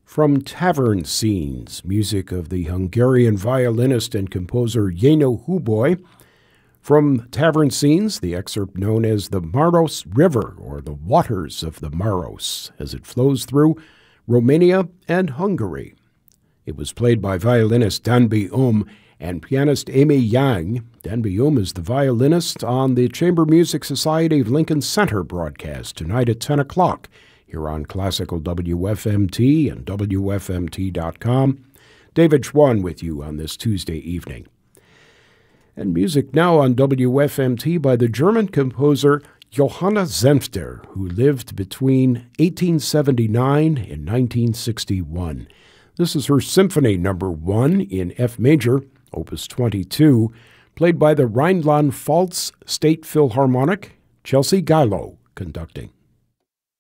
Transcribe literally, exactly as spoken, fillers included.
From Tavern Scenes, music of the Hungarian violinist and composer Jenő Hubay. From Tavern Scenes, the excerpt known as the Maros River, or the Waters of the Maros, as it flows through Romania and Hungary. It was played by violinist Danby Um and pianist Amy Yang. Danby Um is the violinist on the Chamber Music Society of Lincoln Center broadcast tonight at ten o'clock here on Classical W F M T and W F M T dot com. David Schwann with you on this Tuesday evening. And music now on W F M T by the German composer Johanna Senfter, who lived between eighteen seventy-nine and nineteen sixty-one. This is her Symphony Number One in F major, Opus twenty-two, played by the Rhineland-Pfalz State Philharmonic, Chelsea Gallo conducting.